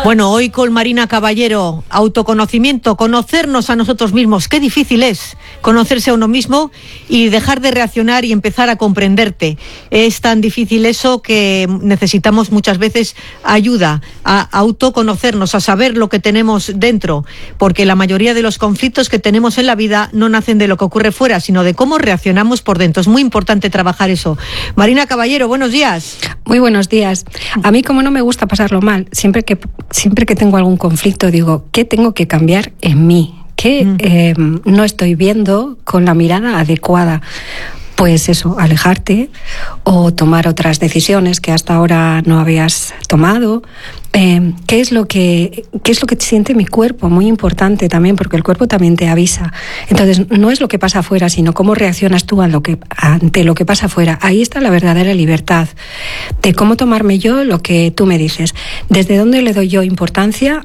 Bueno, hoy con Marina Caballero, autoconocimiento, conocernos a nosotros mismos. Qué difícil es conocerse a uno mismo y dejar de reaccionar y empezar a comprenderte. Es tan difícil eso que necesitamos muchas veces ayuda a autoconocernos, a saber lo que tenemos dentro, porque la mayoría de los conflictos que tenemos en la vida no nacen de lo que ocurre fuera, sino de cómo reaccionamos por dentro. Es muy importante trabajar eso. Marina Caballero, buenos días. Muy buenos días. A mí, como no me gusta pasarlo mal, siempre que tengo algún conflicto digo, ¿qué tengo que cambiar en mí? ¿Qué no estoy viendo con la mirada adecuada? Pues eso, alejarte o tomar otras decisiones que hasta ahora no habías tomado. ¿Qué es lo que siente mi cuerpo? Muy importante también, porque el cuerpo también te avisa. Entonces, no es lo que pasa afuera, sino cómo reaccionas tú ante lo que pasa afuera. Ahí está la verdadera libertad de cómo tomarme yo lo que tú me dices. Desde dónde le doy yo importancia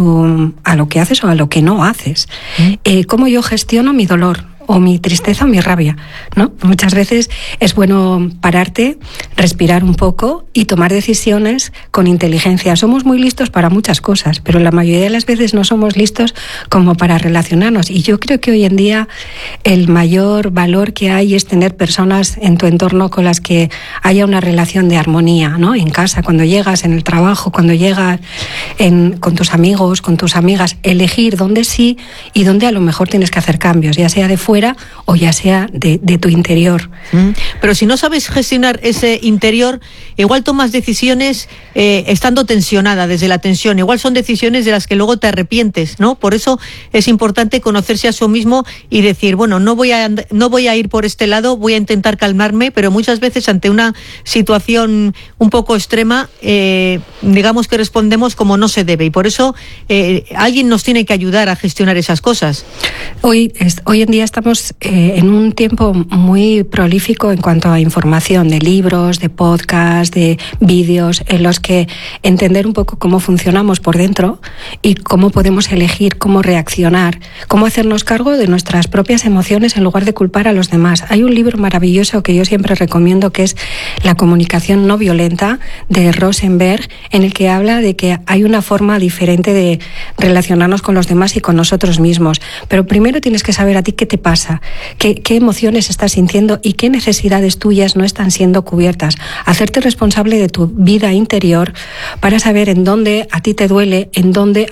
a lo que haces o a lo que no haces. Cómo yo gestiono mi dolor, o mi tristeza o mi rabia, ¿no? Muchas veces es bueno pararte, respirar un poco y tomar decisiones con inteligencia. Somos muy listos para muchas cosas, pero la mayoría de las veces no somos listos como para relacionarnos. Y yo creo que hoy en día el mayor valor que hay es tener personas en tu entorno con las que haya una relación de armonía, ¿no? En casa, cuando llegas, en el trabajo, cuando llegas con tus amigos, con tus amigas, elegir dónde sí y dónde a lo mejor tienes que hacer cambios, ya sea de fuera o ya sea de tu interior. Pero si no sabes gestionar ese interior, igual tomas decisiones estando tensionada, desde la tensión. Igual son decisiones de las que luego te arrepientes, ¿no? Por eso es importante conocerse a sí mismo y decir, bueno, no voy a ir por este lado, voy a intentar calmarme, pero muchas veces ante una situación un poco extrema, digamos que respondemos como no se debe, y por eso alguien nos tiene que ayudar a gestionar esas cosas. Hoy en día estamos en un tiempo muy prolífico en cuanto a información de libros, de podcasts, de vídeos, en los que entender un poco cómo funcionamos por dentro y cómo podemos elegir cómo reaccionar, cómo hacernos cargo de nuestras propias emociones en lugar de culpar a los demás. Hay un libro maravilloso que yo siempre recomiendo, que es La comunicación no violenta, de Rosenberg, en el que habla de que hay una forma diferente de relacionarnos con los demás y con nosotros mismos. Pero primero tienes que saber a ti qué te pasa, qué emociones estás sintiendo y qué necesidades tuyas no están siendo cubiertas. Hacerte responsable de tu vida interior para saber en dónde a ti te duele, en dónde